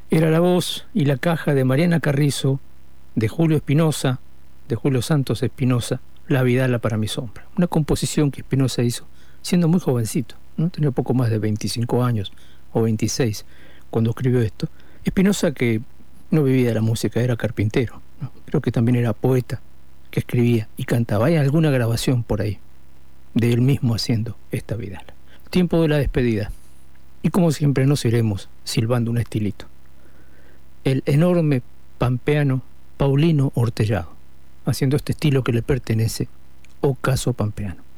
Era la voz y la caja de Mariana Carrizo, de Julio Espinosa, de Julio Santos Espinosa, La Vidala para mi sombra. Una composición que Espinosa hizo siendo muy jovencito, ¿no? Tenía poco más de 25 años o 26 cuando escribió esto. Espinosa, que no vivía de la música, era carpintero, ¿no? Creo que también era poeta, que escribía y cantaba. Hay alguna grabación por ahí de él mismo haciendo esta Vidala. Tiempo de la despedida. Y como siempre nos iremos silbando un estilito. El enorme pampeano Paulino Ortellado, haciendo este estilo que le pertenece, Ocaso Pampeano.